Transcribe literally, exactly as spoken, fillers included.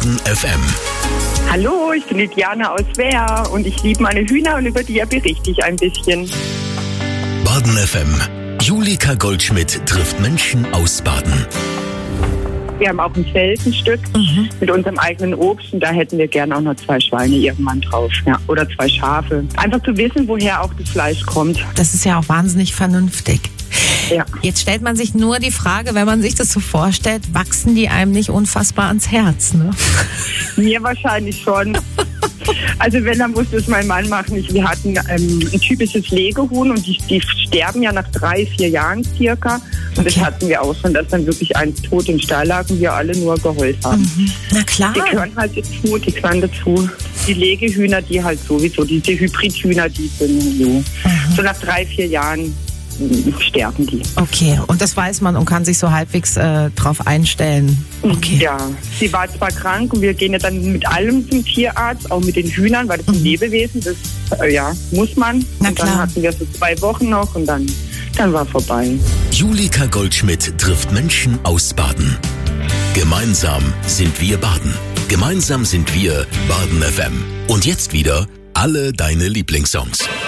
Baden F M. Hallo, ich bin die Diana aus Wehr und ich liebe meine Hühner und über die berichte ich ein bisschen. Baden F M. Julika Goldschmidt trifft Menschen aus Baden. Wir haben auch ein Feld, ein Stück, mhm. mit unserem eigenen Obst und da hätten wir gerne auch noch zwei Schweine irgendwann drauf. Ja. Oder zwei Schafe. Einfach zu wissen, woher auch das Fleisch kommt. Das ist ja auch wahnsinnig vernünftig. Ja. Jetzt stellt man sich nur die Frage, wenn man sich das so vorstellt, wachsen die einem nicht unfassbar ans Herz, ne? Mir wahrscheinlich schon. Also wenn, dann muss das mein Mann machen. Wir hatten ähm, ein typisches Legehuhn und die, die sterben ja nach drei, vier Jahren circa. Und okay. Das hatten wir auch schon, dass dann wirklich eins tot im Stall lag und wir alle nur geheult haben. Mhm. Na klar. Die gehören halt dazu, die gehören dazu. Die Legehühner, die halt sowieso, diese Hybridhühner, die sind so. Mhm. So nach drei, vier Jahren sterben die. Okay, und das weiß man und kann sich so halbwegs äh, drauf einstellen. Okay. Ja, sie war zwar krank und wir gehen ja dann mit allem zum Tierarzt, auch mit den Hühnern, weil das sind mhm. Lebewesen, das äh, ja, muss man. Na und klar. Dann hatten wir so zwei Wochen noch und dann, dann war vorbei. Julika Goldschmidt trifft Menschen aus Baden. Gemeinsam sind wir Baden. Gemeinsam sind wir Baden F M. Und jetzt wieder alle deine Lieblingssongs.